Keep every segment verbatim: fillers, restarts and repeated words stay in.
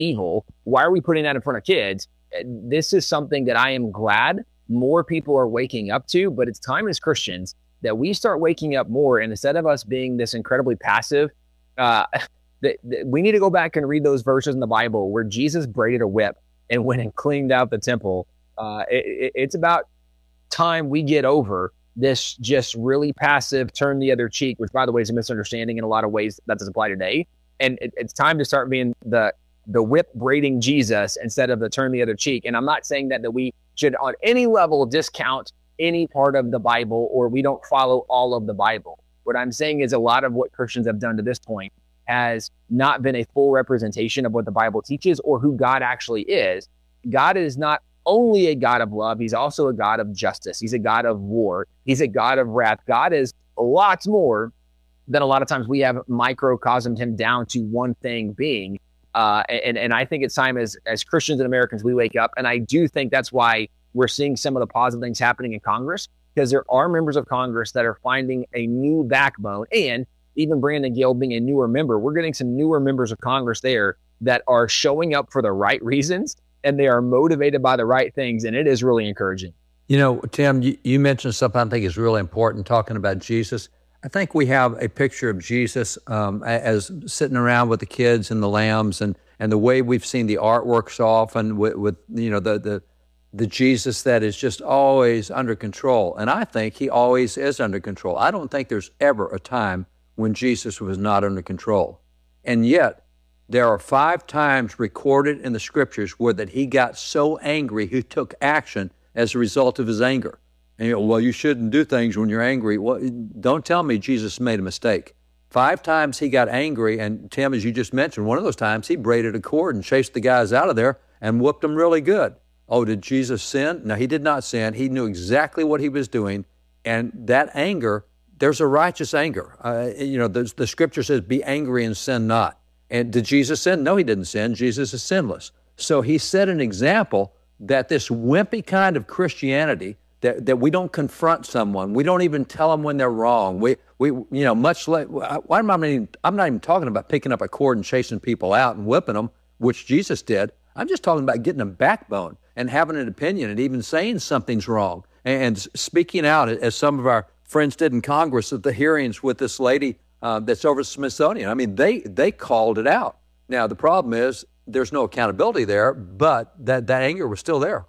evil. Why are we putting that in front of kids? This is something that I am glad more people are waking up to, but it's time as Christians that we start waking up more. And instead of us being this incredibly passive, uh, that, that we need to go back and read those verses in the Bible where Jesus braided a whip and went and cleaned out the temple. Uh, it, it's about time we get over this just really passive turn the other cheek, which by the way is a misunderstanding in a lot of ways that doesn't apply today. And it, it's time to start being the the whip braiding Jesus instead of the turn the other cheek. And I'm not saying that that we should on any level discount any part of the Bible or we don't follow all of the Bible. What I'm saying is a lot of what Christians have done to this point has not been a full representation of what the Bible teaches or who God actually is. God is not only a God of love, he's also a God of justice. He's a God of war. He's a God of wrath. God is lots more than a lot of times we have microcosmed him down to one thing being. Uh, and, and I think it's time as, as Christians and Americans, we wake up. And I do think that's why we're seeing some of the positive things happening in Congress, because there are members of Congress that are finding a new backbone. And even Brandon Gale being a newer member, we're getting some newer members of Congress there that are showing up for the right reasons and they are motivated by the right things. And it is really encouraging. You know, Tim, you, you mentioned something I think is really important, talking about Jesus. I think we have a picture of Jesus um, as sitting around with the kids and the lambs, and, and the way we've seen the artwork so often with, with you know the, the the Jesus that is just always under control. And I think he always is under control. I don't think there's ever a time when Jesus was not under control. And yet, there are five times recorded in the scriptures where that he got so angry he took action as a result of his anger. And you go, well, you shouldn't do things when you're angry. Well, don't tell me Jesus made a mistake. Five times he got angry, and Tim, as you just mentioned, one of those times he braided a cord and chased the guys out of there and whooped them really good. Oh, did Jesus sin? No, he did not sin. He knew exactly what he was doing, and that anger, there's a righteous anger. Uh, you know, the, the scripture says, be angry and sin not. And did Jesus sin? No, he didn't sin. Jesus is sinless. So he set an example that this wimpy kind of Christianity, That, that we don't confront someone, we don't even tell them when they're wrong. We, we, you know, much like why am I even, I'm not even talking about picking up a cord and chasing people out and whipping them, which Jesus did. I'm just talking about getting a backbone and having an opinion and even saying something's wrong and, and speaking out, as some of our friends did in Congress at the hearings with this lady uh, that's over at Smithsonian. I mean, they they called it out. Now the problem is there's no accountability there, but that that anger was still there.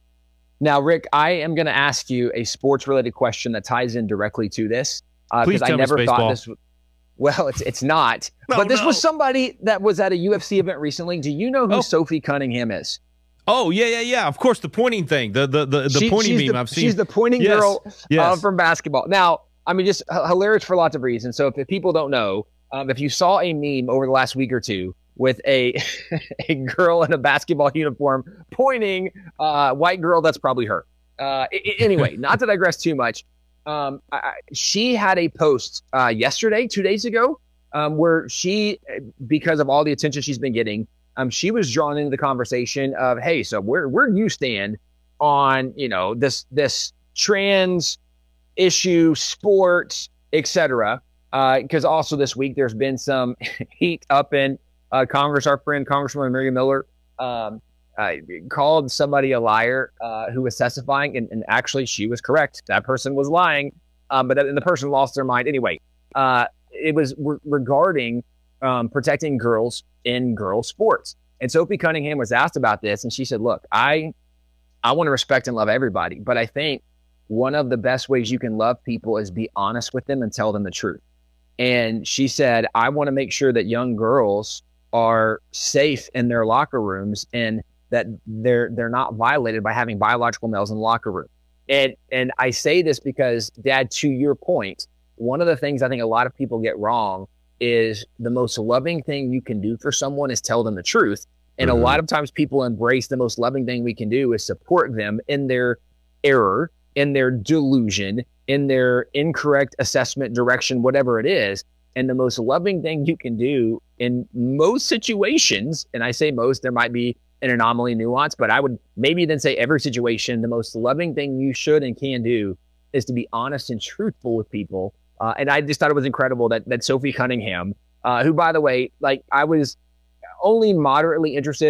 Now, Rick, I am going to ask you a sports-related question that ties in directly to this. Uh, Please tell I never me thought baseball. this. W- well, it's it's not. No, but this no. was somebody that was at a U F C event recently. Do you know who Oh. Sophie Cunningham is? Oh, yeah, yeah, yeah. Of course, the pointing thing, the the the, the She- pointing she's meme the, I've seen. She's the pointing Yes, girl yes. uh, from basketball. Now, I mean, just h- hilarious for lots of reasons. So if, if people don't know, um, if you saw a meme over the last week or two with a a girl in a basketball uniform pointing, uh, white girl, that's probably her. Uh, I- I- anyway, not to digress too much. Um, I, I- she had a post uh, yesterday, two days ago, um, where she, because of all the attention she's been getting, um, she was drawn into the conversation of, hey, so where where do you stand on, you know, this this trans issue, sports, et cetera? Because also this week there's been some heat up in uh, Congress. Our friend Congresswoman Mary Miller um, uh, called somebody a liar uh, who was testifying, and, and actually she was correct. That person was lying, um, but then the person lost their mind. Anyway, uh, it was re- regarding um, protecting girls in girls sports. And Sophie Cunningham was asked about this, and she said, look, I I want to respect and love everybody, but I think one of the best ways you can love people is be honest with them and tell them the truth. And she said, I want to make sure that young girls are safe in their locker rooms and that they're they're not violated by having biological males in the locker room. And and I say this because, Dad, to your point, one of the things I think a lot of people get wrong is the most loving thing you can do for someone is tell them the truth. And Mhm. a lot of times people embrace the most loving thing we can do is support them in their error, in their delusion, in their incorrect assessment direction, whatever it is. And the most loving thing you can do in most situations, and I say most, there might be an anomaly nuance, but I would maybe then say every situation, the most loving thing you should and can do is to be honest and truthful with people. Uh, and I just thought it was incredible that that Sophie Cunningham, uh, who, by the way, like I was only moderately interested